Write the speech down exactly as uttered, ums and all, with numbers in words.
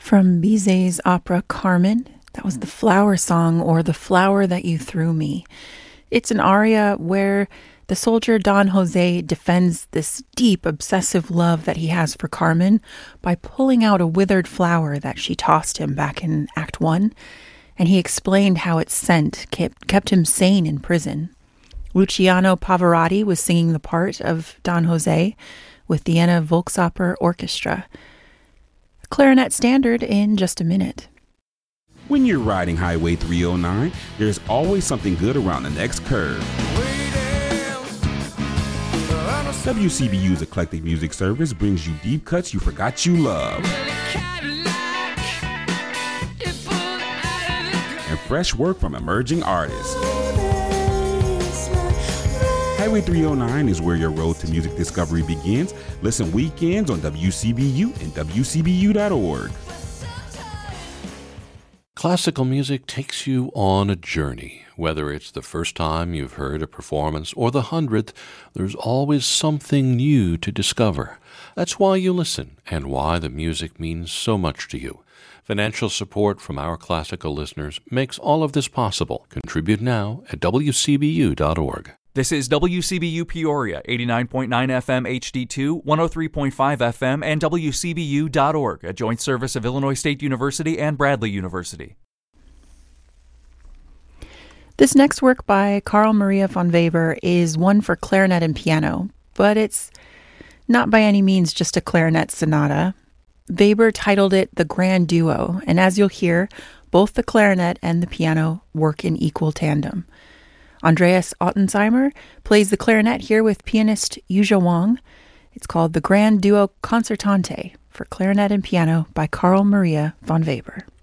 From Bizet's opera Carmen, that was the flower song, or The Flower That You Threw Me. It's an aria where the soldier Don Jose defends this deep, obsessive love that he has for Carmen by pulling out a withered flower that she tossed him back in Act One, and he explained how its scent kept, kept him sane in prison. Luciano Pavarotti was singing the part of Don Jose with the Vienna Volksoper Orchestra. Clarinet Standard in just a minute. When you're riding Highway three oh nine, there's always something good around the next curve. W C B U's eclectic music service brings you deep cuts you forgot you love. And fresh work from emerging artists. Highway three oh nine is where your road to music discovery begins. Listen weekends on W C B U and W C B U dot org. Classical music takes you on a journey. Whether it's the first time you've heard a performance or the hundredth, there's always something new to discover. That's why you listen and why the music means so much to you. Financial support from our classical listeners makes all of this possible. Contribute now at W C B U dot org. This is W C B U Peoria, eighty-nine point nine F M H D two, one oh three point five F M, and W C B U dot org, a joint service of Illinois State University and Bradley University. This next work by Carl Maria von Weber is one for clarinet and piano, but it's not by any means just a clarinet sonata. Weber titled it The Grand Duo, and as you'll hear, both the clarinet and the piano work in equal tandem. Andreas Ottensheimer plays the clarinet here with pianist Yuzha Wang. It's called The Grand Duo Concertante for clarinet and piano by Carl Maria von Weber.